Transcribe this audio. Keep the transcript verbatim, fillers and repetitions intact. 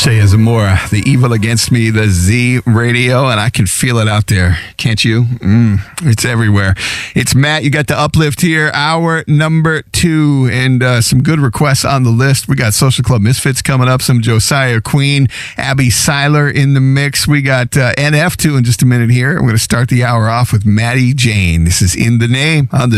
Che Zamora, the evil against me, the Z Radio, and I can feel it out there. Can't you? Mm, it's everywhere. It's Matt. You got the uplift here, hour number two, and uh, some good requests on the list. We got Social Club Misfits coming up, some Josiah Queen, Abby Seiler in the mix. We got uh, N F two in just a minute here. We're going to start the hour off with Maddie Jane. This is In the Name on the